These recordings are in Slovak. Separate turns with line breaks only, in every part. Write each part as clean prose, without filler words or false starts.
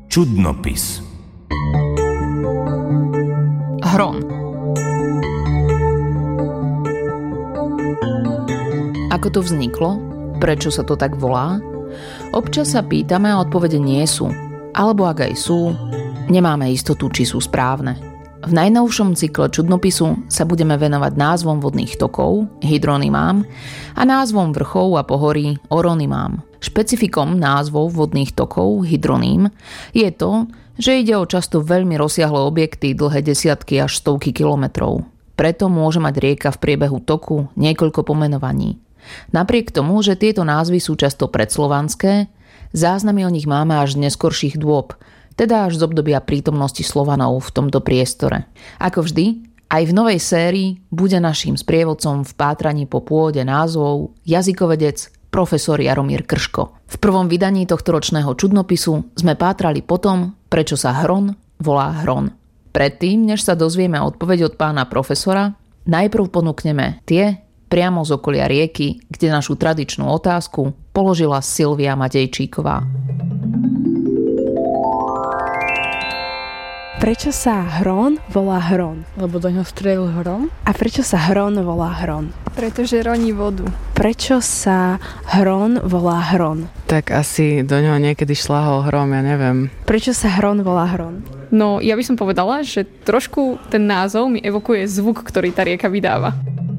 Čudnopis.
Hron. Ako to vzniklo? Prečo sa to tak volá? Občas sa pýtame a odpovede nie sú. Alebo ak aj sú, nemáme istotu, či sú správne. V najnovšom cykle Čudnopisu sa budeme venovať názvom vodných tokov, hydronymám, a názvom vrchov a pohorí, oronymám. Špecifikom názvov vodných tokov, hydroným, je to, že ide o často veľmi rozsiahle objekty dlhé desiatky až stovky kilometrov. Preto môže mať rieka v priebehu toku niekoľko pomenovaní. Napriek tomu, že tieto názvy sú často predslovanské, záznamy o nich máme až z neskorších dôb, teda až z obdobia prítomnosti Slovanov v tomto priestore. Ako vždy, aj v novej sérii bude naším sprievodcom v pátraní po pôde názvov jazykovedec profesor Jaromír Krško. V prvom vydaní tohto ročného čudnopisu sme pátrali po tom, prečo sa hron volá hron. Predtým, než sa dozvieme odpoveď od pána profesora, najprv ponúkneme tie priamo z okolia rieky, kde našu tradičnú otázku položila Silvia Matejčíková.
Prečo sa hron volá hron?
Lebo do ňoho strelil hron.
A prečo sa hron volá hron?
Pretože roní vodu.
Prečo sa hron volá hron?
Tak asi do ňoho niekedy šľahol hrom, ja neviem.
Prečo sa hron volá hron?
No, ja by som povedala, že trošku ten názov mi evokuje zvuk, ktorý tá rieka vydáva.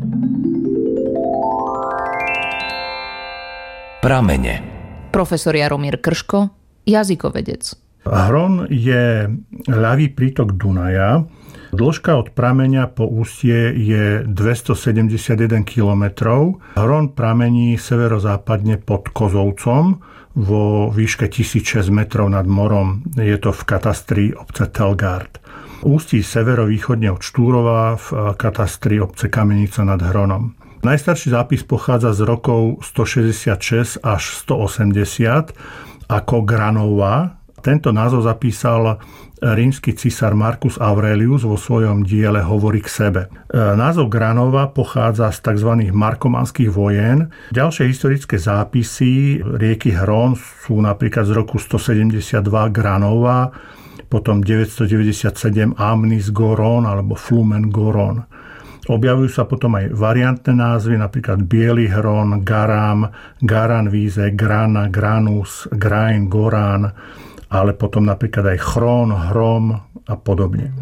Pramene.
Profesor Jaromír Krško, jazykovedec.
Hron je ľavý prítok Dunaja. Dĺžka od prameňa po ústie je 271 km. Hron pramení severozápadne pod Kozovcom vo výške 1006 metrov nad morom. Je to v katastri obce Telgard. Ústí severovýchodne od Štúrova v katastri obce Kamenica nad Hronom. Najstarší zápis pochádza z rokov 166 až 180 ako Granova. Tento názov zapísal rímsky cisár Marcus Aurelius vo svojom diele Hovory k sebe. Názov Granova pochádza z tzv. Markomanských vojen. Ďalšie historické zápisy rieky Hron sú napríklad z roku 172 Granova, potom 997 Amnis Goron alebo Flumen Goron. Objavujú sa potom aj variantné názvy, napríklad Biely Hron, Garam, Garanvíze, Grana, Granus, Grain, Goran, ale potom napríklad aj Chrón, Hrom a podobne.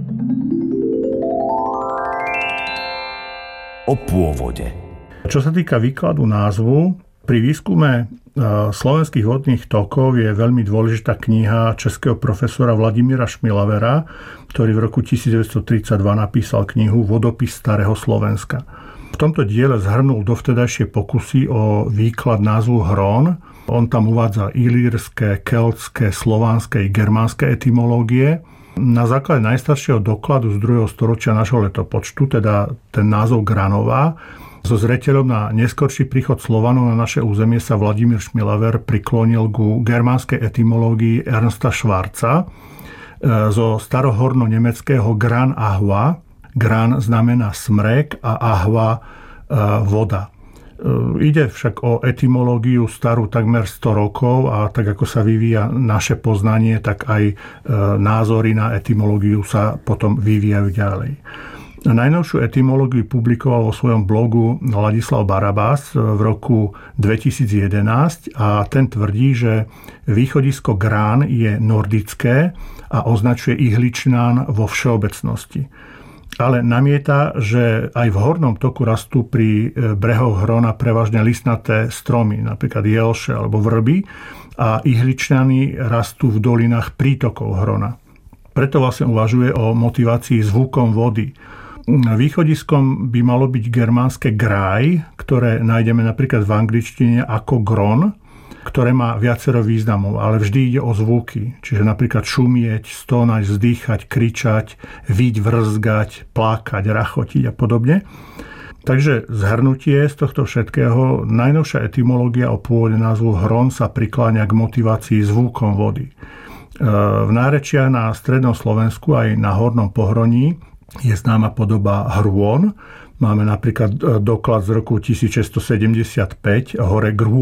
O pôvode.
Čo sa týka výkladu názvu, pri výskume slovenských vodných tokov je veľmi dôležitá kniha českého profesora Vladimíra Šmilavera, ktorý v roku 1932 napísal knihu Vodopis starého Slovenska. V tomto diele zhrnul dovtedajšie pokusy o výklad názvu Hron. On tam uvádza ilírske, keltské, slovanské i germánske etymológie. Na základe najstaršieho dokladu z 2. storočia našho letopočtu, teda ten názov Granova, so zreteľom na neskorší príchod Slovanov na naše územie sa Vladimír Šmilaver priklonil ku germánskej etymológii Ernsta Schwarza zo starohorno-nemeckého Gran Ahva. Gran znamená smrek a ahva voda. Ide však o etymológiu starú takmer 100 rokov a tak ako sa vyvíja naše poznanie, tak aj názory na etymológiu sa potom vyvíjajú ďalej. Najnovšiu etymológiu publikoval vo svojom blogu Ladislav Barabás v roku 2011 a ten tvrdí, že východisko Grán je nordické a označuje ihličnán vo všeobecnosti. Ale namieta, že aj v hornom toku rastú pri brehoch Hrona prevažne listnaté stromy, napríklad jelše alebo vrby, a ihličnany rastú v dolinách prítokov Hrona. Preto vlastne uvažuje o motivácii zvukom vody. Východiskom by malo byť germánske graj, ktoré nájdeme napríklad v angličtine ako gron, ktoré má viacero významov, ale vždy ide o zvuky. Čiže napríklad šumieť, stonať, vzdýchať, kričať, vyť, vrzgať, plakať, rachotiť a podobne. Takže zhrnutie z tohto všetkého, najnovšia etymológia o pôvode názvu Hron sa prikláňa k motivácii zvukom vody. V nárečiach na strednom Slovensku aj na hornom pohroní je známa podoba hrôn. Máme napríklad doklad z roku 1675 hore Grú